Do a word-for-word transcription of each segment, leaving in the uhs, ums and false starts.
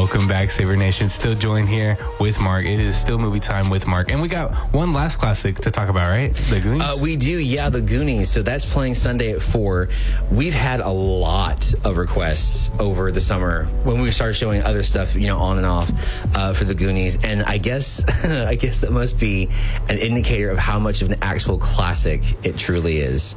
Welcome back, Saber Nation. Still joined here with Mark. It is still movie time with Mark. And we got one last classic to talk about, right? The Goonies? Uh, we do, yeah, The Goonies. So that's playing Sunday at four. We've had a lot of requests over the summer when we started showing other stuff, you know, on and off uh, for The Goonies. And I guess, I guess that must be an indicator of how much of an actual classic it truly is.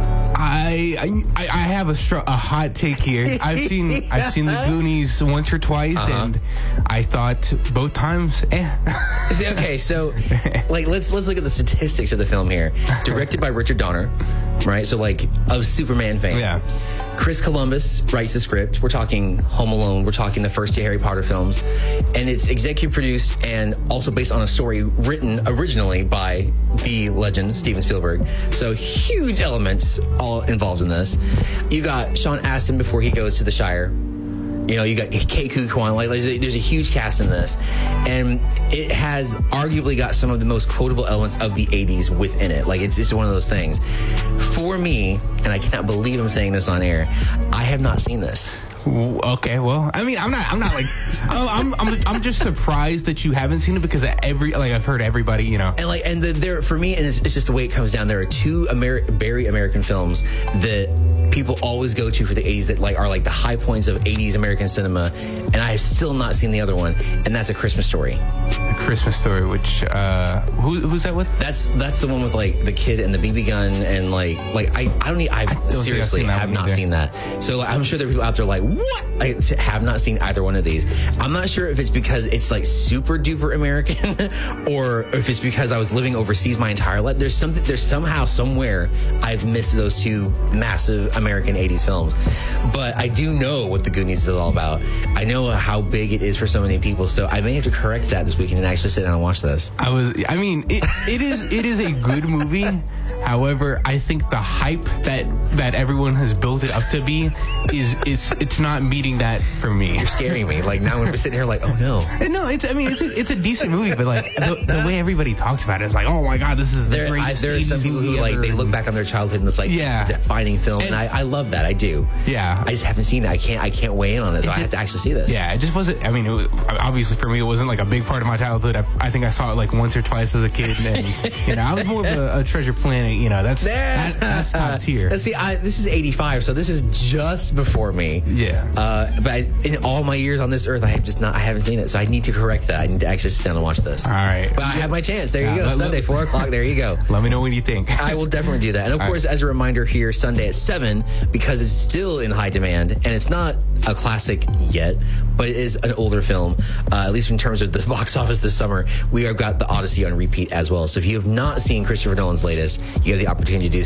I I, I have a, str- a hot take here. I've seen I've seen The Goonies once or twice, uh-huh. and I thought both times, eh. Okay, so like let's let's look at the statistics of the film here. Directed by Richard Donner, right? So like of Superman fame. Yeah. Chris Columbus writes the script. We're talking Home Alone. We're talking the first two Harry Potter films. And it's executive produced and also based on a story written originally by the legend, Steven Spielberg. So huge elements all involved in this. You got Sean Astin before he goes to the Shire. You know, you got Ke Huy Quan. Like, there's a, there's a huge cast in this. And it has arguably got some of the most quotable elements of the eighties within it. Like, it's, it's one of those things. For me, and I cannot believe I'm saying this on air, I have not seen this. Okay, well, I mean, I'm not, I'm not like, I'm, I'm, I'm just surprised that you haven't seen it because every, like, I've heard everybody, you know, and like, and the, there for me, and it's, it's just the way it comes down. There are two Ameri- very American films that people always go to for the eighties that like are like the high points of eighties American cinema, and I have still not seen the other one, and that's A Christmas Story. A Christmas Story, which uh, who, who's that with? That's that's the one with like the kid and the B B gun and like like I I don't need I, I seriously have not either. seen that. So like, I'm sure there are people out there like, what? I have not seen either one of these. I'm not sure if it's because it's like super duper American or if it's because I was living overseas my entire life. There's something, there's somehow, somewhere I've missed those two massive American eighties films. But I do know what The Goonies is all about. I know how big it is for so many people. So I may have to correct that this weekend and actually sit down and watch this. I was, I mean, it, it is, it is a good movie. However, I think the hype that, that everyone has built it up to be is, it's, it's not meeting that for me. You're scaring me. Like now we're sitting here like, oh no. No, it's, I mean, it's a, it's a decent movie, but like the, the way everybody talks about it is like, oh my God, this is the there, greatest I, there are some people who like, they look back on their childhood and it's like, yeah, defining film. And, and I, I love that. I do. Yeah. I just haven't seen it. I can't, I can't weigh in on it. So it just, I have to actually see this. Yeah. It just wasn't, I mean, it was, obviously for me, it wasn't like a big part of my childhood. I, I think I saw it like once or twice as a kid. And, you know, I was more of a, a Treasure Planet, you know, that's, that, that's top tier. See, I, this is eighty-five, so this is just before me. Yeah. Uh, but I, in all my years on this earth, I have just not, I haven't seen it. So I need to correct that. I need to actually sit down and watch this. All right. But I have my chance. There you yeah, go. let, Sunday, let, four o'clock. There you go. Let me know what you think. I will definitely do that. And of all course, right, as a reminder here, Sunday at seven, because it's still in high demand and it's not a classic yet, but it is an older film, uh, at least in terms of the box office this summer. We have got The Odyssey on repeat as well. So if you have not seen Christopher Nolan's latest, you have the opportunity to do